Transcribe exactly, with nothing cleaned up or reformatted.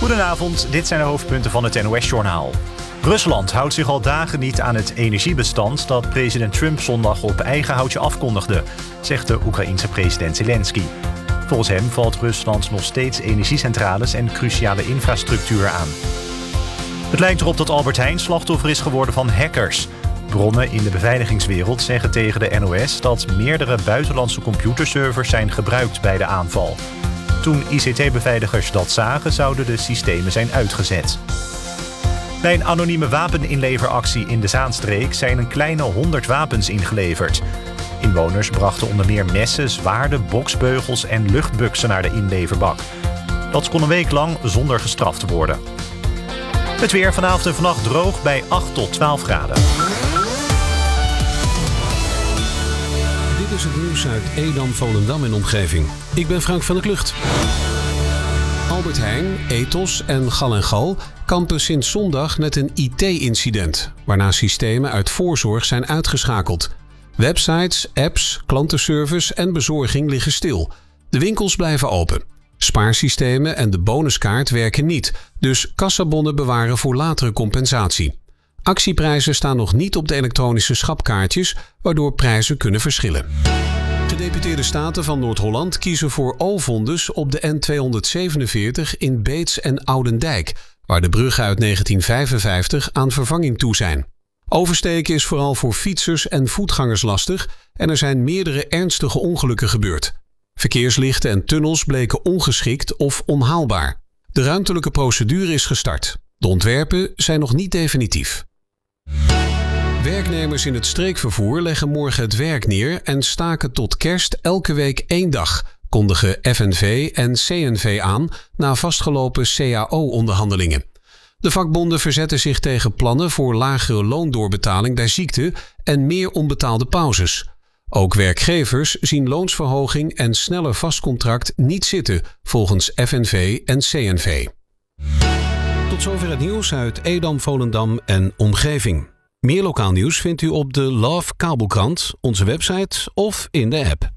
Goedenavond, dit zijn de hoofdpunten van het N O S-journaal. Rusland houdt zich al dagen niet aan het energiebestand dat president Trump zondag op eigen houtje afkondigde, zegt de Oekraïense president Zelensky. Volgens hem valt Rusland nog steeds energiecentrales en cruciale infrastructuur aan. Het lijkt erop dat Albert Heijn slachtoffer is geworden van hackers. Bronnen in de beveiligingswereld zeggen tegen de N O S dat meerdere buitenlandse computerservers zijn gebruikt bij de aanval. Toen I C T-beveiligers dat zagen, zouden de systemen zijn uitgezet. Bij een anonieme wapeninleveractie in de Zaanstreek zijn een kleine honderd wapens ingeleverd. Inwoners brachten onder meer messen, zwaarden, boksbeugels en luchtbuksen naar de inleverbak. Dat kon een week lang zonder gestraft worden. Het weer vanavond en vannacht droog bij acht tot twaalf graden. Dit is het nieuws uit Edam, Volendam en omgeving. Ik ben Frank van der Klucht. Albert Heijn, Ethos en Gal en Gal kampen sinds zondag met een I T-incident, waarna systemen uit voorzorg zijn uitgeschakeld. Websites, apps, klantenservice en bezorging liggen stil. De winkels blijven open. Spaarsystemen en de bonuskaart werken niet, dus kassabonnen bewaren voor latere compensatie. Actieprijzen staan nog niet op de elektronische schapkaartjes, waardoor prijzen kunnen verschillen. Gedeputeerde staten van Noord-Holland kiezen voor O-vondes op de N tweehonderdzevenenveertig in Beets en Oudendijk, waar de bruggen uit negentien vijfenvijftig aan vervanging toe zijn. Oversteken is vooral voor fietsers en voetgangers lastig en er zijn meerdere ernstige ongelukken gebeurd. Verkeerslichten en tunnels bleken ongeschikt of onhaalbaar. De ruimtelijke procedure is gestart. De ontwerpen zijn nog niet definitief. Werknemers in het streekvervoer leggen morgen het werk neer en staken tot kerst elke week één dag, kondigen F N V en C N V aan na vastgelopen C A O-onderhandelingen. De vakbonden verzetten zich tegen plannen voor lagere loondoorbetaling bij ziekte en meer onbetaalde pauzes. Ook werkgevers zien loonsverhoging en sneller vastcontract niet zitten, volgens F N V en C N V. Tot zover het nieuws uit Edam, Volendam en omgeving. Meer lokaal nieuws vindt u op de Love Kabelkrant, onze website of in de app.